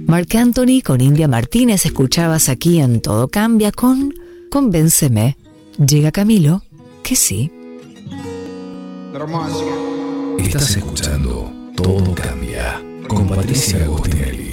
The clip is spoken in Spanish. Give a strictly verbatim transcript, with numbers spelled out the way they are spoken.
Marc Anthony con India Martínez escuchabas aquí en Todo Cambia con Convénceme. Llega Camilo, que sí. Estás escuchando Todo Cambia con Patricia Agostinelli.